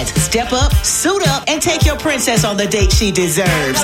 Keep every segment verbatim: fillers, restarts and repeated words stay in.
dads. Step up, suit up, and take your princess on the date she deserves.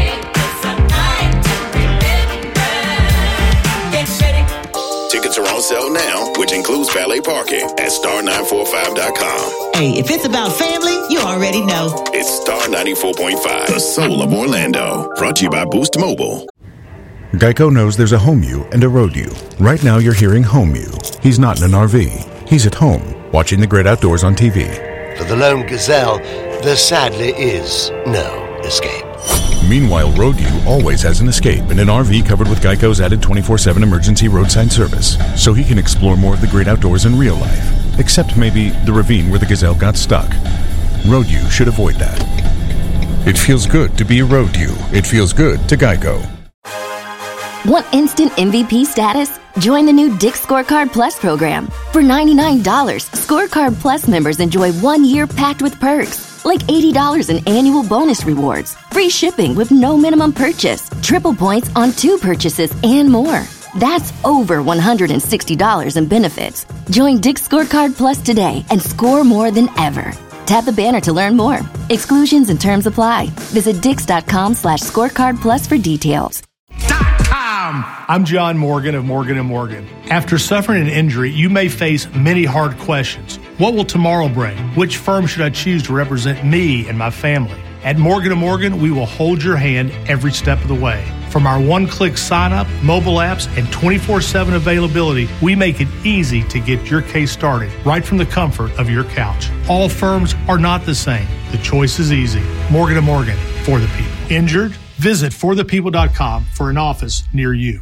Tickets are on sale now, which includes valet parking at star nine four five dot com. Hey, if it's about family, you already know. It's Star ninety-four point five, the soul of Orlando. Brought to you by Boost Mobile. Geico knows there's a home you and a road you. Right now you're hearing home you. He's not in an R V. He's at home, watching the great outdoors on T V. For the lone gazelle, there sadly is no escape. Meanwhile, Road U always has an escape in an R V covered with Geico's added twenty-four seven emergency roadside service, so he can explore more of the great outdoors in real life, except maybe the ravine where the gazelle got stuck. Road U should avoid that. It feels good to be a Road U. It feels good to Geico. Want instant M V P status? Join the new Dick's Scorecard Plus program. For ninety-nine dollars, Scorecard Plus members enjoy one year packed with perks, like eighty dollars in annual bonus rewards, free shipping with no minimum purchase, triple points on two purchases, and more. That's over one hundred sixty dollars in benefits. Join Dick's Scorecard Plus today and score more than ever. Tap the banner to learn more. Exclusions and terms apply. Visit dix.com slash scorecard plus for details. I'm John Morgan of Morgan and Morgan. After suffering an injury, you may face many hard questions. What will tomorrow bring? Which firm should I choose to represent me and my family? At Morgan and Morgan, we will hold your hand every step of the way. From our one-click sign-up, mobile apps, and twenty-four seven availability, we make it easy to get your case started right from the comfort of your couch. All firms are not the same. The choice is easy. Morgan and Morgan, for the people. Injured? Visit for the people dot com for an office near you.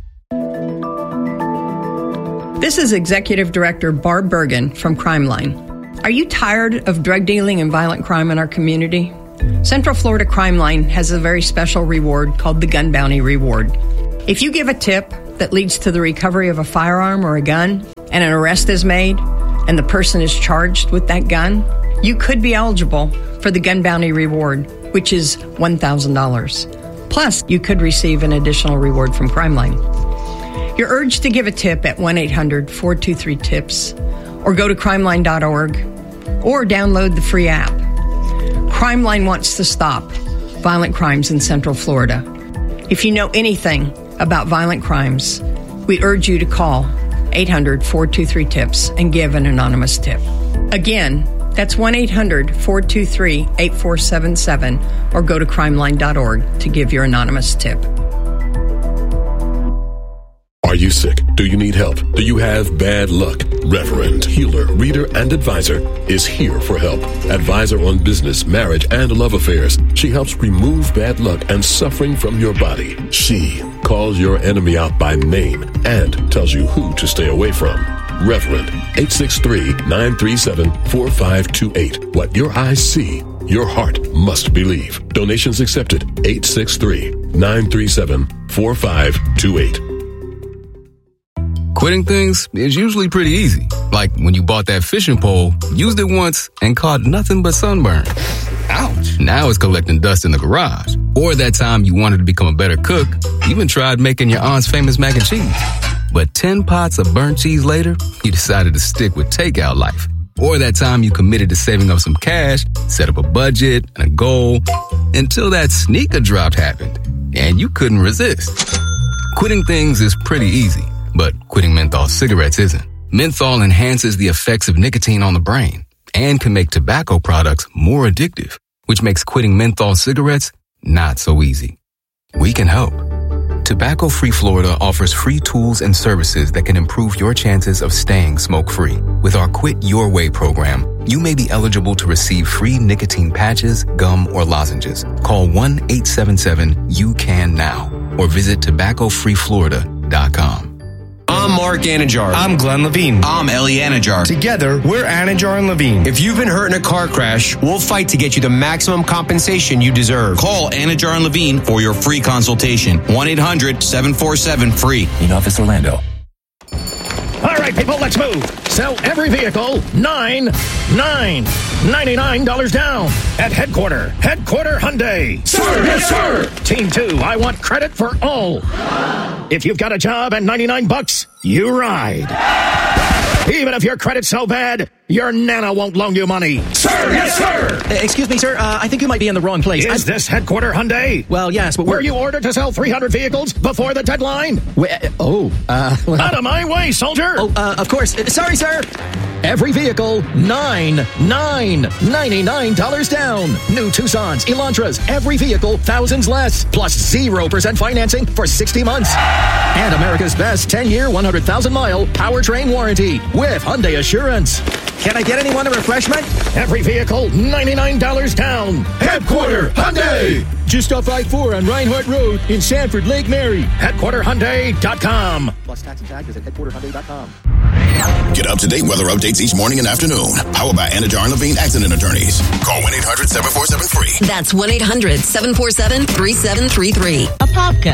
This is Executive Director Barb Bergen from CrimeLine. Are you tired of drug dealing and violent crime in our community? Central Florida CrimeLine has a very special reward called the Gun Bounty Reward. If you give a tip that leads to the recovery of a firearm or a gun, and an arrest is made, and the person is charged with that gun, you could be eligible for the Gun Bounty Reward, which is one thousand dollars. Plus, you could receive an additional reward from CrimeLine. You're urged to give a tip at one eight hundred four two three TIPS or go to crimeline dot org or download the free app. CrimeLine wants to stop violent crimes in Central Florida. If you know anything about violent crimes, we urge you to call eight hundred four two three TIPS and give an anonymous tip. Again, that's one eight hundred four two three eight four seven seven or go to crimeline dot org to give your anonymous tip. Are you sick? Do you need help? Do you have bad luck? Reverend, healer, reader, and advisor is here for help. Advisor on business, marriage, and love affairs. She helps remove bad luck and suffering from your body. She calls your enemy out by name and tells you who to stay away from. Reverend, eight six three nine three seven four five two eight. What your eyes see, your heart must believe. Donations accepted. eight six three nine three seven four five two eight. Quitting things is usually pretty easy. Like when you bought that fishing pole, used it once, and caught nothing but sunburn. Ouch. Now it's collecting dust in the garage. Or that time you wanted to become a better cook, even tried making your aunt's famous mac and cheese. But ten pots of burnt cheese later, you decided to stick with takeout life. Or that time you committed to saving up some cash, set up a budget and a goal, until that sneaker drop happened, and you couldn't resist. Quitting things is pretty easy. But quitting menthol cigarettes isn't. Menthol enhances the effects of nicotine on the brain and can make tobacco products more addictive, which makes quitting menthol cigarettes not so easy. We can help. Tobacco Free Florida offers free tools and services that can improve your chances of staying smoke-free. With our Quit Your Way program, you may be eligible to receive free nicotine patches, gum, or lozenges. Call one eight seven seven U C A N now or visit tobacco free florida dot com. I'm Mark Anajar. I'm Glenn Levine. I'm Ellie Anajar. Together, we're Anajar and Levine. If you've been hurt in a car crash, we'll fight to get you the maximum compensation you deserve. Call Anajar and Levine for your free consultation. one eight hundred seven four seven free. In Office Orlando. All right, people, let's move. Sell every vehicle, nine, nine, ninety-nine dollars down at Headquarter. Headquarter Hyundai. Sir, yes, sir. Team two, I want credit for all. If you've got a job and ninety-nine bucks, you ride. Even if your credit's so bad, Your Nana won't loan you money. Sir, yes, sir! Uh, excuse me, sir. Uh, I think you might be in the wrong place. Is I'm... this Headquarter Hyundai? Well, yes, but Were we're... you ordered to sell three hundred vehicles before the deadline? We, uh, oh, uh... Well... Out of my way, soldier! Oh, uh, of course. Uh, sorry, sir! Every vehicle, nine, nine, ninety-nine dollars down. New Tucsons, Elantras, every vehicle, thousands less, plus zero percent financing for sixty months. And America's best ten-year, one hundred thousand mile powertrain warranty with Hyundai Assurance. Can I get anyone a refreshment? Every vehicle, ninety-nine dollars down. Headquarter Hyundai. Just off I four on Reinhardt Road in Sanford, Lake Mary. Headquarter Hyundai dot com. Plus tax and tag is at headquarter hyundai dot com. Get up-to-date weather updates each morning and afternoon. Powered by Anajar and Levine Accident Attorneys. Call one eight hundred seven four seven three. That's one eight hundred seven four seven three seven three three. Apopka.